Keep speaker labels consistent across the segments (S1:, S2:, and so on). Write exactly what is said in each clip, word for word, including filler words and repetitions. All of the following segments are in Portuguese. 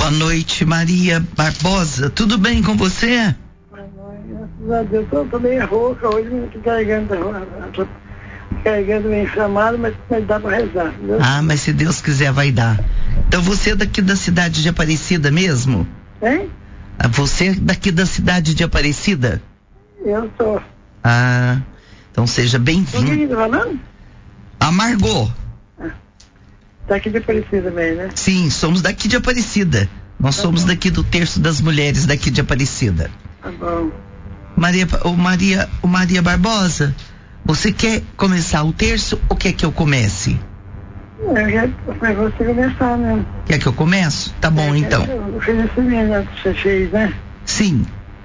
S1: Boa noite, Maria Barbosa. Tudo bem com você?
S2: Boa noite, graças a Deus. Eu tô meio rouca hoje, não tô carregando, tô carregando meio inflamado, mas, mas dá pra rezar. Entendeu?
S1: Ah, mas se Deus quiser vai dar. Então você é daqui da cidade de Aparecida mesmo?
S2: Hein?
S1: Ah, você é daqui da cidade de Aparecida?
S2: Eu tô.
S1: Ah, então seja
S2: O que
S1: bem-vindo.
S2: que tá falando?
S1: A Margot.
S2: Daqui de Aparecida também, né?
S1: Sim, somos daqui de Aparecida. Nós
S2: Tá
S1: somos
S2: bom.
S1: daqui do Terço das Mulheres daqui de Aparecida.
S2: Tá bom.
S1: Maria, o Maria, o Maria Barbosa, você quer começar o terço ou quer que eu comece?
S2: Eu já, pra você começar, né?
S1: Quer que eu comece? Tá bom,
S2: É,
S1: então.
S2: O oferecimento né, que você fez, né?
S1: Sim.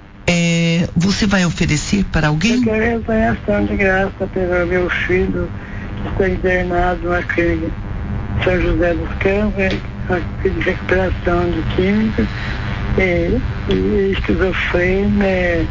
S1: É, você vai oferecer para
S2: Eu
S1: alguém?
S2: quero rezar em ação de graça pelo meu filho que está internado na clínica São José dos Campos, de recuperação de química, e, e esquizofrenia, é,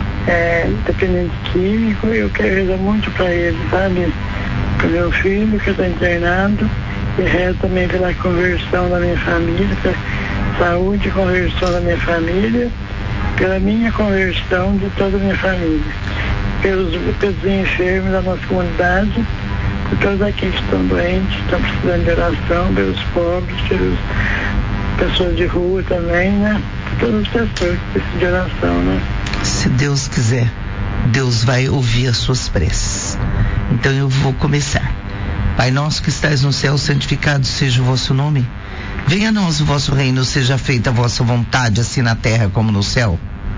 S2: é, dependente químico. Eu quero rezar muito para ele, sabe? Para o meu filho que está internado, e rezo também pela conversão da minha família, pela saúde e conversão da minha família, pela minha conversão de toda a minha família, pelos, pelos enfermos da nossa comunidade, por todos aqueles que estão doentes, estão precisando de oração, pelos pobres, pelas pessoas de rua também, né? Por todas as pessoas que precisam de oração, né?
S1: Se Deus quiser, Deus vai ouvir as suas preces. Então eu vou começar. Pai nosso que estais no céu, santificado seja o vosso nome. Venha a nós o vosso reino, seja feita a vossa vontade, assim na terra como no céu.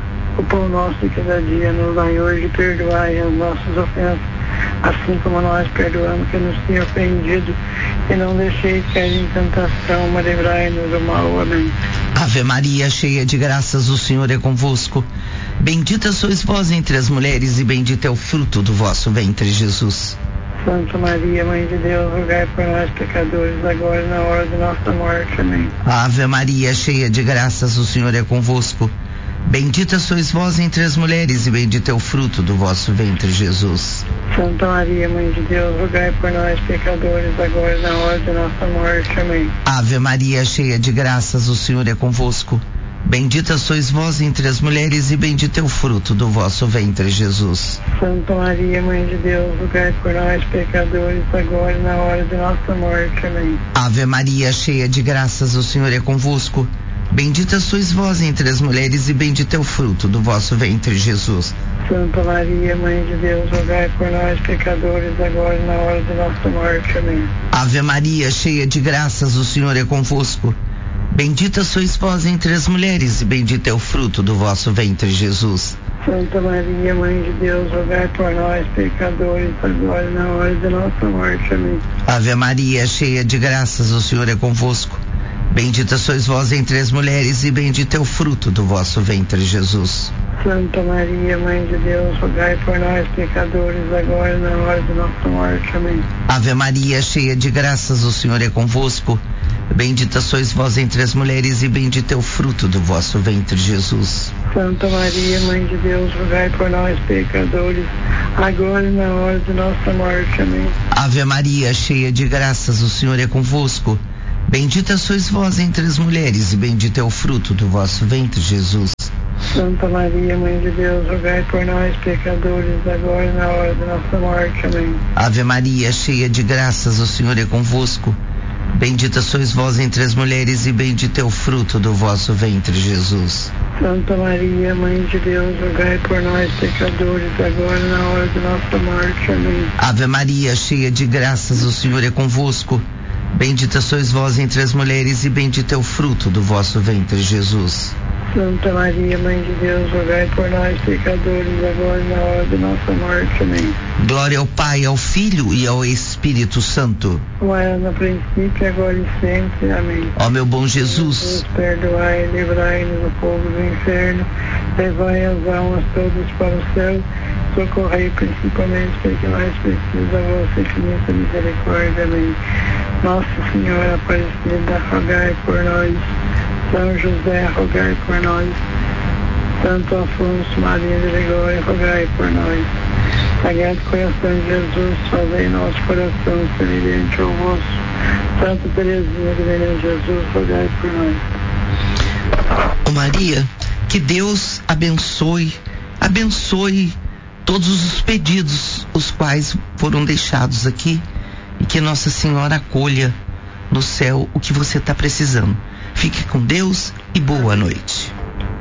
S2: O pão nosso de cada dia nos dai hoje, perdoai as nossas ofensas, assim como nós perdoamos quem nos tem ofendido, e não deixeis cair em tentação, mas livrai-nos do mal. Amém.
S1: Ave Maria, cheia de graças, o Senhor é convosco. Bendita sois vós entre as mulheres, e bendito é o fruto do vosso ventre, Jesus.
S2: Santa Maria, Mãe de Deus, rogai por nós, pecadores, agora e na hora de nossa morte. Amém.
S1: Ave Maria, cheia de graças, o Senhor é convosco. Bendita sois vós entre as mulheres, e bendito é o fruto do vosso ventre, Jesus.
S2: Santa Maria, Mãe de Deus, rogai por nós, pecadores, agora e na hora de nossa morte. Amém.
S1: Ave Maria, cheia de graças, o Senhor é convosco. Bendita sois vós entre as mulheres, e bendito é o fruto do vosso ventre, Jesus.
S2: Santa Maria, Mãe de Deus, rogai por nós, pecadores, agora e na hora de nossa morte. Amém.
S1: Ave Maria, cheia de graças, o Senhor é convosco. Bendita sois vós entre as mulheres, e bendito é o fruto do vosso ventre, Jesus.
S2: Santa Maria, Mãe de Deus, rogai por nós, pecadores, agora e na hora de nossa morte. Amém.
S1: Ave Maria, cheia de graças, o Senhor é convosco. Bendita sois vós entre as mulheres, e bendito é o fruto do vosso ventre, Jesus.
S2: Santa Maria, Mãe de Deus, rogai por nós, pecadores, agora e na hora de nossa morte. Amém.
S1: Ave Maria, cheia de graças, o Senhor é convosco. Bendita sois vós entre as mulheres, e bendito é o fruto do vosso ventre, Jesus.
S2: Santa Maria, Mãe de Deus, rogai por nós, pecadores, agora e na hora de nossa morte. Amém.
S1: Ave Maria, cheia de graças, o Senhor é convosco. Bendita sois vós entre as mulheres, e bendito é o fruto do vosso ventre, Jesus.
S2: Santa Maria, Mãe de Deus, rogai por nós, pecadores, agora e na hora de nossa morte. Amém.
S1: Ave Maria, cheia de graças, o Senhor é convosco. Bendita sois vós entre as mulheres, e bendito é o fruto do vosso ventre, Jesus.
S2: Santa Maria, Mãe de Deus, rogai por nós, pecadores, agora e na hora de nossa morte. Amém.
S1: Ave Maria, cheia de graças, o Senhor é convosco. Bendita sois vós entre as mulheres, e bendito é o fruto do vosso ventre, Jesus.
S2: Santa Maria, Mãe de Deus, rogai por nós, pecadores, agora e na hora de nossa morte. Amém.
S1: Ave Maria, cheia de graças, o Senhor é convosco. Bendita sois vós entre as mulheres, e bendito é o fruto do vosso ventre, Jesus.
S2: Santa Maria, Mãe de Deus, rogai por nós, pecadores, agora e na hora de nossa morte. Amém.
S1: Glória ao Pai, ao Filho e ao Espírito Santo.
S2: Como era no princípio, agora e sempre. Amém.
S1: Ó meu bom Jesus,
S2: Jesus, perdoai, livrai-nos do fogo do inferno, levai as almas todas para o céu, socorrei principalmente os que mais precisam da vossa infinita misericórdia. Amém. Nossa Senhora Aparecida, rogai por nós. São José, rogai por nós. Santo Afonso Maria de Ligório, rogai por nós. Sagrado Coração de Jesus, fazei nosso coração semelhante ao vosso. Santa Teresinha de Menino Jesus, rogai por nós.
S1: Ô Maria, que Deus abençoe, abençoe todos os pedidos os quais foram deixados aqui e que Nossa Senhora acolha no céu o que você está precisando. Fique com Deus e boa noite.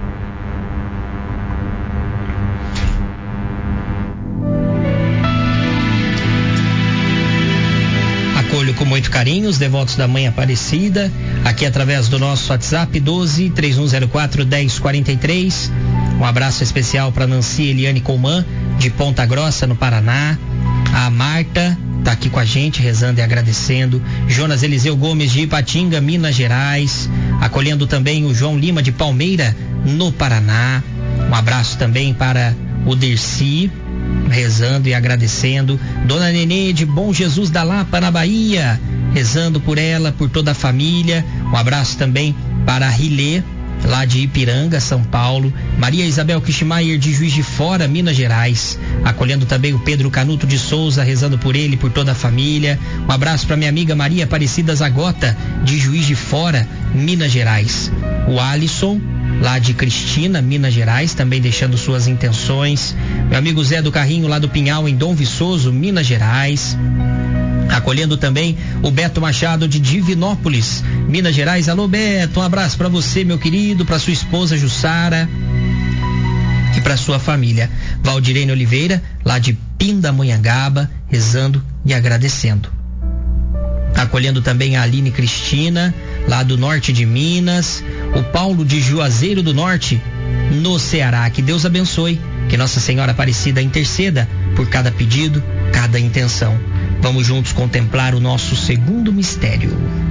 S3: Acolho com muito carinho os devotos da Mãe Aparecida, aqui através do nosso WhatsApp doze, três um zero quatro, dez quarenta e três. Um abraço especial para Nancy Eliane Colman, de Ponta Grossa, no Paraná. A Marta tá aqui com a gente, rezando e agradecendo. Jonas Eliseu Gomes, de Ipatinga, Minas Gerais. Acolhendo também o João Lima, de Palmeira, no Paraná. Um abraço também para o Dercy, rezando e agradecendo. Dona Nenê, de Bom Jesus da Lapa, na Bahia, rezando por ela, por toda a família. Um abraço também para a Rilê, lá de Ipiranga, São Paulo. Maria Isabel Kishmaier, de Juiz de Fora, Minas Gerais, acolhendo também o Pedro Canuto de Souza, rezando por ele e por toda a família. Um abraço para minha amiga Maria Aparecida Zagota, de Juiz de Fora, Minas Gerais. O Alisson, lá de Cristina, Minas Gerais, também deixando suas intenções. Meu amigo Zé do Carrinho, lá do Pinhal, em Dom Viçoso, Minas Gerais. Acolhendo também o Beto Machado, de Divinópolis, Minas Gerais. Alô, Beto, um abraço para você, meu querido, para sua esposa Jussara e para sua família. Valdirene Oliveira, lá de Pindamonhangaba, rezando e agradecendo. Acolhendo também a Aline Cristina, lá do norte de Minas. O Paulo, de Juazeiro do Norte, no Ceará. Que Deus abençoe, que Nossa Senhora Aparecida interceda por cada pedido, cada intenção. Vamos juntos contemplar o nosso segundo mistério.